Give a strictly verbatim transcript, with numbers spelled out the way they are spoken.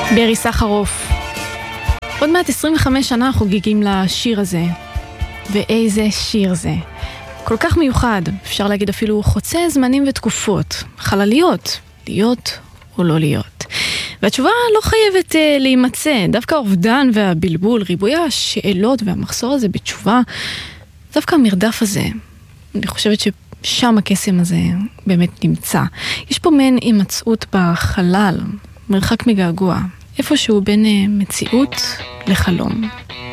ברי סחרוף. עוד מעט עשרים וחמש שנה חוגגים לשיר הזה. ואיזה שיר זה. כל כך מיוחד, אפשר להגיד אפילו חוצה זמנים ותקופות. חלליות, להיות או לא להיות. והתשובה לא חייבת uh, להימצא. דווקא האובדן והבלבול, ריבוי השאלות והמחסור הזה בתשובה, דווקא המרדף הזה, אני חושבת ששם הקסם הזה באמת נמצא. יש פה מעין הימצאות בחלל, מרחק מגעגוע, איפשהו בין uh, מציאות לחלום.